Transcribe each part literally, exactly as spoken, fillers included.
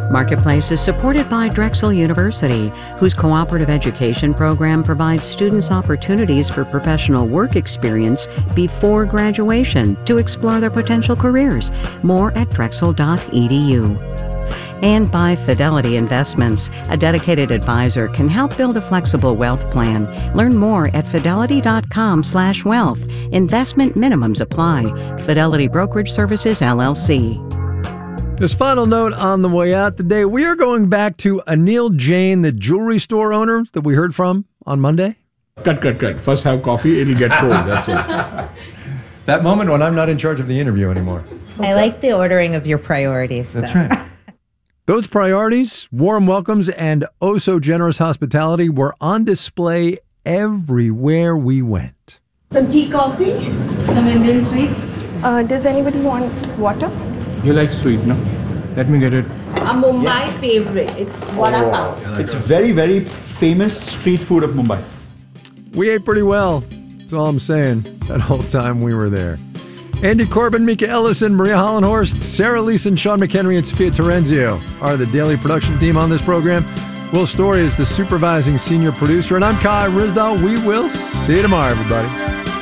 Marketplace is supported by Drexel University, whose cooperative education program provides students opportunities for professional work experience before graduation to explore their potential careers. More at drexel dot e d u. And by Fidelity Investments. A dedicated advisor can help build a flexible wealth plan. Learn more at fidelity dot com slash wealth. Investment minimums apply. Fidelity Brokerage Services, L L C. This final note on the way out today, we are going back to Anil Jain, the jewelry store owner that we heard from on Monday. Cut, cut, cut. First have coffee, it'll get cold, that's it. That moment when I'm not in charge of the interview anymore. I like the ordering of your priorities. That's though. right. Those priorities, warm welcomes, and oh-so-generous hospitality were on display everywhere we went. Some tea, coffee, some Indian sweets. Uh, does anybody want water? You like sweet, no? Let me get it. A Mumbai yeah. favorite. It's vada pav. It's very, very famous street food of Mumbai. We ate pretty well. That's all I'm saying. That whole time we were there. Andy Corbin, Mika Ellison, Maria Hollenhorst, Sarah Leeson, Sean McHenry, and Sophia Terenzio are the daily production team on this program. Will Story is the supervising senior producer, and I'm Kai Ryssdal. We will see you tomorrow, everybody.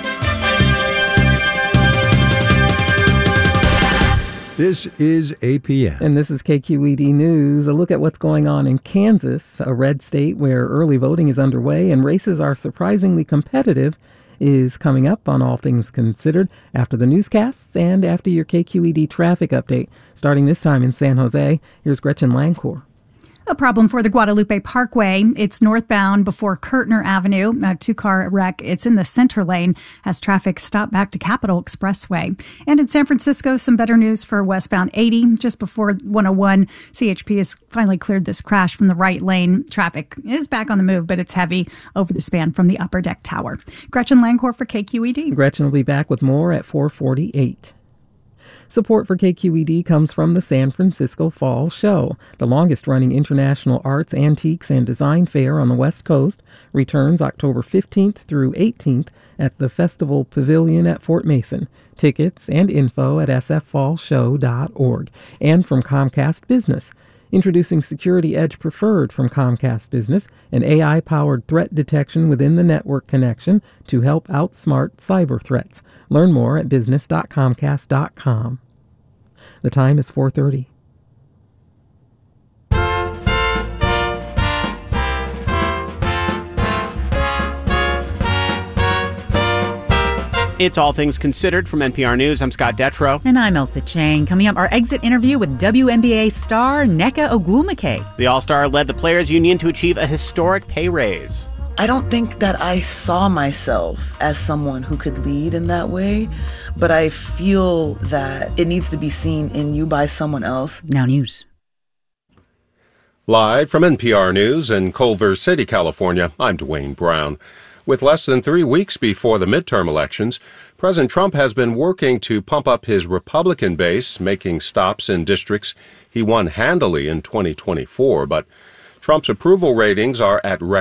This is A P M. And this is K Q E D News. A look at what's going on in Kansas, a red state where early voting is underway and races are surprisingly competitive, is coming up on All Things Considered after the newscasts and after your K Q E D traffic update. Starting this time in San Jose, here's Gretchen Lancourt. A problem for the Guadalupe Parkway. It's northbound before Kirtner Avenue, a two-car wreck. It's in the center lane as traffic stopped back to Capitol Expressway. And in San Francisco, some better news for westbound eighty. Just before one oh one, C H P has finally cleared this crash from the right lane. Traffic is back on the move, but it's heavy over the span from the Upper Deck Tower. Gretchen Lancourt for K Q E D. Gretchen will be back with more at four forty-eight. Support for K Q E D comes from the San Francisco Fall Show. The longest-running international arts, antiques, and design fair on the West Coast returns October fifteenth through eighteenth at the Festival Pavilion at Fort Mason. Tickets and info at s f fall show dot org. And from Comcast Business. Introducing Security Edge Preferred from Comcast Business, an A I-powered threat detection within the network connection to help outsmart cyber threats. Learn more at business dot comcast dot com. The time is four thirty. It's All Things Considered from N P R News. I'm Scott Detrow. And I'm Elsa Chang. Coming up, our exit interview with W N B A star Nneka Ogwumike. The All-Star led the Players Union to achieve a historic pay raise. I don't think that I saw myself as someone who could lead in that way, but I feel that it needs to be seen in you by someone else. Now news. Live from N P R News in Culver City, California, I'm Dwayne Brown. With less than three weeks before the midterm elections, President Trump has been working to pump up his Republican base, making stops in districts he won handily in twenty twenty-four. But Trump's approval ratings are at record